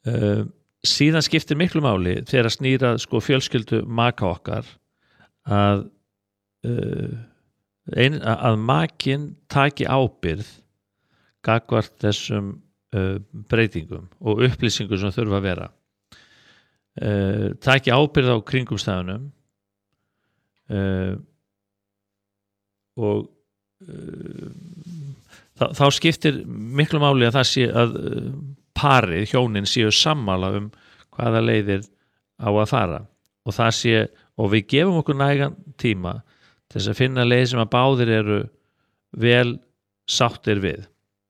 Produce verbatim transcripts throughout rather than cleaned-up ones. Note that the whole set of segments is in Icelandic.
uh, síðan skiptir miklu máli þegar að snýra sko fjölskyldu maka okkar að uh, ein, að makinn taki ábyrgð gagnvart þessum uh, breytingum og upplýsingum sem þurfa að vera uh, taki ábyrgð á kringumstæðunum uh, og uh, þá, þá skiptir miklu máli að það sé að uh, parið, hjónin séu sammála um hvaða leiðir á að fara og það sé, og við gefum okkur nægan tíma til þess að finna leið sem að báðir eru vel sáttir við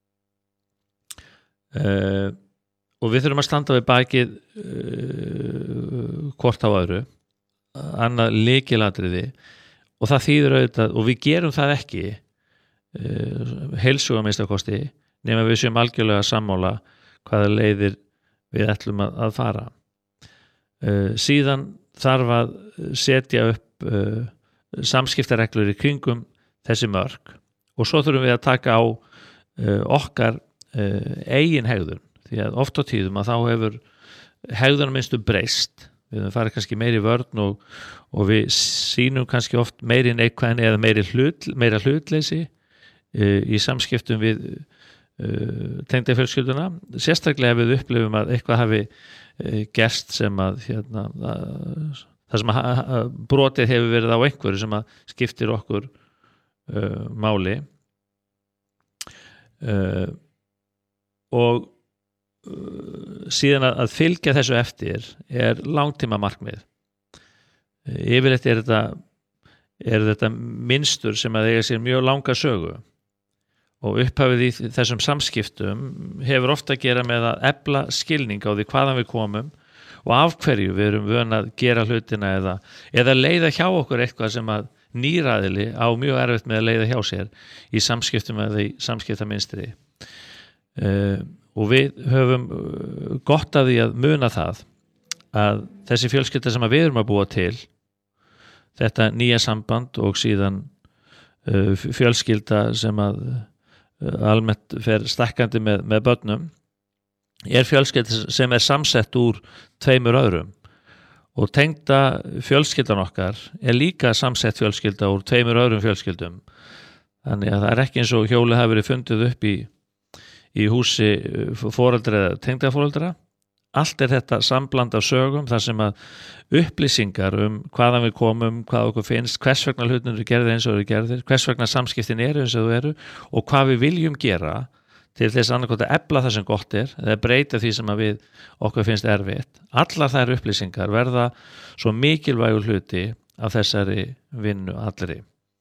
uh, og við þurfum að standa við bakið uh, hvort á öðru annað lykilatriði og það þýðir auðvitað, og við gerum það ekki uh, heilsuga minnstakosti nema við séum algjörlega sammála hvaða leiðir við ætlum að, að fara uh, síðan þarf að setja upp uh, samskiptareglur í kringum þessi mörk og svo þurfum við að taka á uh, okkar uh, eigin hegðun því að oft á tíðum að þá hefur hegðunarmynstur breyst við höfum farið kannski meiri vörn og, og við sýnum kannski oft meiri neikvæðni eða meiri hlut, meira hlutleysi uh, í samskiptum við uh, tengda fjölskylduna sérstaklega ef við upplifum að eitthvað hafi uh, gerst sem að hérna uh, það sem að brotið hefur verið á einhverju sem að skiptir okkur uh, máli uh, og uh, síðan að, að fylgja þessu eftir er langtíma markmið uh, yfirleitt er þetta er þetta mynstur sem að eiga sér mjög langa sögu og upphafið í þessum samskiptum hefur ofta að gera með að efla skilning á því hvaðan við komum og af hverju við erum vön að gera hlutina eða, eða leiða hjá okkur eitthvað sem að nýraðili á mjög erfitt með að leiða hjá sér í samskiptum eða í samskiptamynstri uh, og við höfum gott af því að muna það að þessi fjölskylda sem að við erum að búa til þetta nýja samband og síðan uh, fjölskylda sem að uh, almennt fer stækkandi með, með börnum er fjölskylda sem er samsett úr tveimur öðrum og tengda fjölskyldan okkar er líka samsett fjölskylda úr tveimur öðrum fjölskyldum þannig að það er ekki eins og hjólið hafi verið fundið upp í, í húsi foreldra eða tengda foreldra allt er þetta sambland af sögum þar sem að upplýsingar um hvaðan við komum, hvað okkur finnst hvers vegna hlutin eru gerðir eins og eru gerðir hvers vegna samskiptin eru eins og þú eru og hvað við viljum gera til þess annarkot að efla það sem gott er eða breyta því sem að við okkur finnst erfitt. Allar þær upplýsingar verða svo mikilvægur hluti af þessari vinnu allri.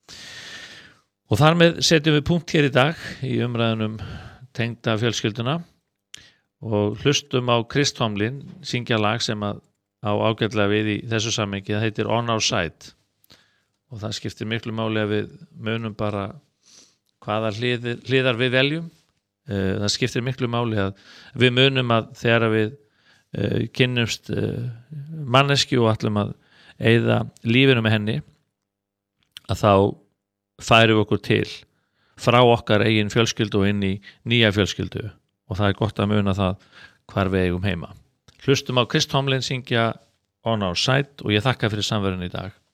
Og þar með setjum við punkt hér í dag í umræðunum tengda fjölskylduna og hlustum á Chris Tomlin syngja lag sem að á ágætlega við í þessu samhengi, það heitir On Our Side og það skiptir miklu máli að við munum bara hvaða hliðar, hliðar við veljum. Það skiptir miklu máli að við munum að þegar við uh, kynnumst uh, mannesku og ætlum að eyða lífinu með henni að þá færum við okkur til frá okkar eigin fjölskyldu og inn í nýja fjölskyldu og það er gott að muna það hvar við eigum heima. Hlustum á Chris Tomlin syngja On Our Side og ég þakka fyrir samverðin í dag.